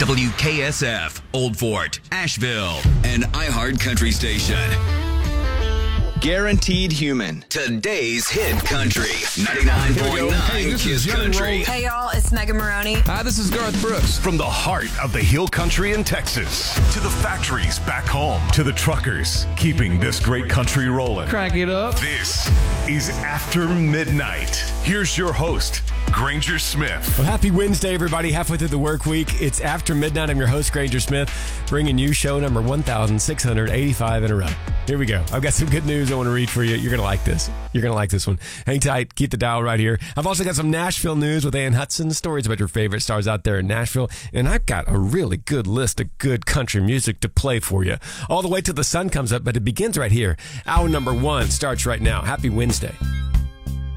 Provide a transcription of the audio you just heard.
WKSF, Old Fort, Asheville, an iHeart Country station. Guaranteed Human. Today's hit country. 99.9 Kiss Country. Hey, y'all, it's Megan Maroney. Hi, this is Garth Brooks. From the heart of the Hill Country in Texas to the factories back home to the truckers keeping this great country rolling. Crank it up. This is After Midnight. Here's your host, Granger Smith. Well, happy Wednesday, everybody. Halfway through the work week. It's After Midnight. I'm your host, Granger Smith, bringing you show number 1,685 in a row. Here we go. I've got some good news I want to read for you. You're going to like this. You're going to like this one. Hang tight. Keep the dial right here. I've also got some Nashville news with Ann Hudson, stories about your favorite stars out there in Nashville, and I've got a really good list of good country music to play for you all the way till the sun comes up, but it begins right here. Hour number 1 starts right now. Happy Wednesday.